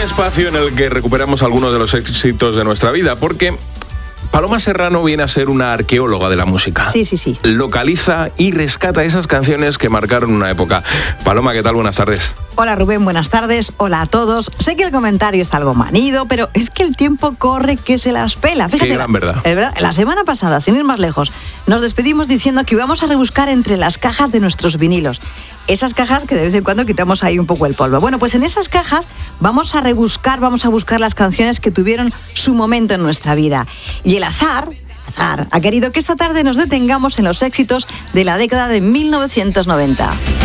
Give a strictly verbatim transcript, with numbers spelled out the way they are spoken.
espacio en el que recuperamos algunos de los éxitos de nuestra vida, porque Paloma Serrano viene a ser una arqueóloga de la música. Sí, sí, sí. Localiza y rescata esas canciones que marcaron una época. Paloma, ¿qué tal? Buenas tardes. Hola Rubén, buenas tardes. Hola a todos. Sé que el comentario está algo manido, pero es que el tiempo corre que se las pela. Fíjate, Qué gran la, verdad. Es verdad. La semana pasada, sin ir más lejos, nos despedimos diciendo que íbamos a rebuscar entre las cajas de nuestros vinilos. Esas cajas que de vez en cuando quitamos ahí un poco el polvo. Bueno, pues en esas cajas vamos a rebuscar, vamos a buscar las canciones que tuvieron su momento en nuestra vida. Y el azar, azar ha querido que esta tarde nos detengamos en los éxitos de la década de mil novecientos noventa.